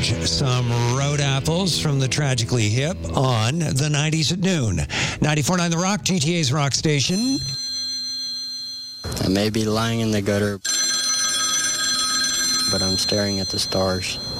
Some road apples from the Tragically Hip on the 90s at noon. 94.9 The Rock, GTA's rock station. I may be lying in the gutter, but I'm staring at the stars.